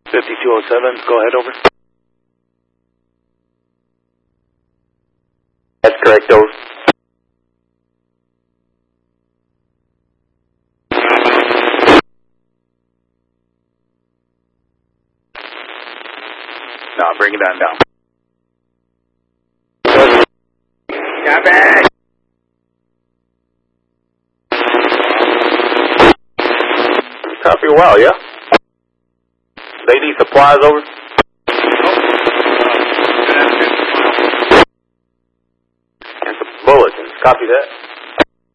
5207, go ahead, over. That's correct, over. No, bring it down. Copy. Copy well, yeah? They need supplies, over? And some bulletins. Copy that.